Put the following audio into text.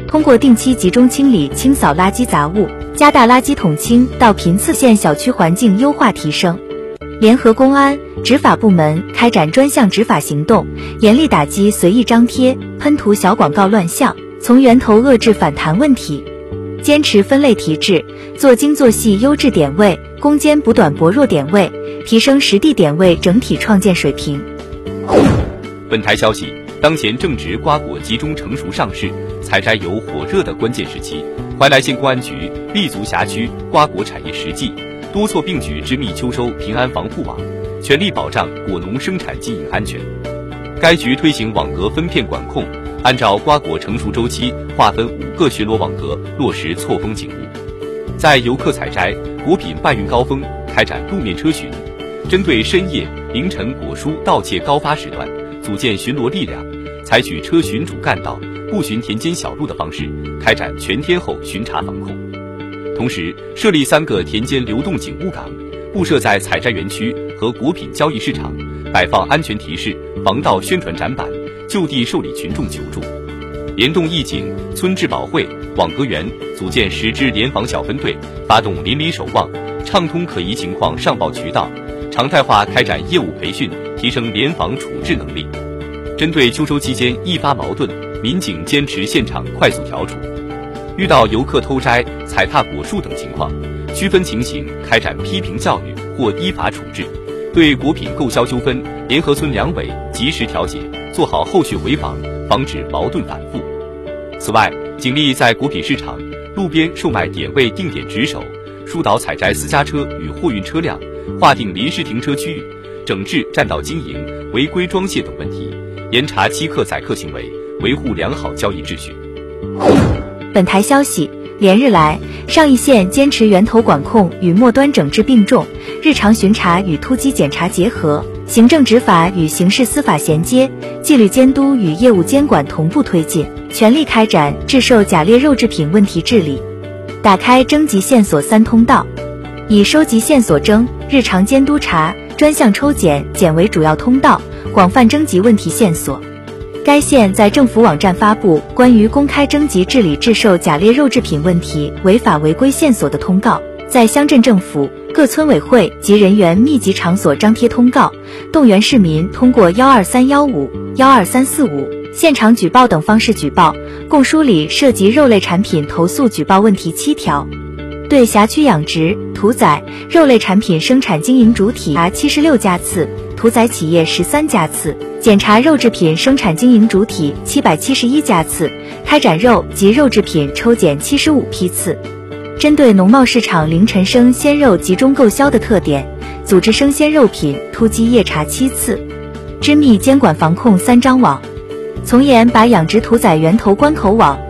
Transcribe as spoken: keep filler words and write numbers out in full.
通过定期集中清理清扫垃圾杂物，加大垃圾统清到频次县小区环境优化提升。联合公安、执法部门开展专项执法行动，严厉打击随意张贴、喷涂小广告乱象，从源头遏制反弹问题。坚持分类提质，做精做细优质点位，攻坚补短薄弱点位，提升实地点位整体创建水平。 本台消息，当前正值瓜果集中成熟上市、采摘油火热的关键时期，怀来县公安局立足辖区瓜果产业实际，多措并举织密秋收平安防护网，全力保障果农生产经营安全。该局推行网格分片管控，按照瓜果成熟周期划分五个巡逻网格，落实错峰警务。在游客采摘、果品搬运高峰开展路面车巡，针对深夜、凌晨果蔬盗窃高发时段，组建巡逻力量，采取车巡主干道、步巡田间小路的方式，开展全天候巡查防控。同时，设立三个田间流动警务岗，布设在采摘园区和果品交易市场，摆放安全提示、防盗宣传展板，就地受理群众求助。联动义警、村治保会、网格员，组建十支联防小分队，发动邻里守望，畅通可疑情况上报渠道，常态化开展业务培训，提升联防处置能力。针对秋收期间易发矛盾，民警坚持现场快速调处。遇到游客偷摘、踩踏果树等情况，区分情形开展批评教育或依法处置。对果品购销纠纷，联合村两委及时调解，做好后续回访，防止矛盾反复。此外，警力在果品市场、路边售卖点位定点值守，疏导采摘私家车与货运车辆，划定临时停车区域，整治占道经营、违规装卸等问题，严查欺客宰客行为，维护良好交易秩序。 本台消息，连日来，上邑县坚持源头管控与末端整治并重，日常巡查与突击检查结合，行政执法与刑事司法衔接，纪律监督与业务监管同步推进，全力开展制售假劣肉制品问题治理，打开征集线索三通道，以收集线索征、日常监督查、专项抽检检为主要通道，广泛征集问题线索。该县在政府网站发布关于公开征集治理制售假劣肉制品问题违法违规线索的通告，在乡镇政府、各村委会及人员密集场所张贴通告，动员市民通过幺二三幺五、幺二三四五、现场举报等方式举报，共梳理涉及肉类产品投诉举报问题七条。对辖区养殖、屠宰、肉类产品生产经营主体查七十六家次，屠宰企业十三家次，检查肉制品生产经营主体七百七十一家次，开展肉及肉制品抽检七十五批次。针对农贸市场凌晨生鲜肉集中购销的特点，组织生鲜肉品突击夜查七次，织密监管防控三张网，从严把养殖屠宰源头关口网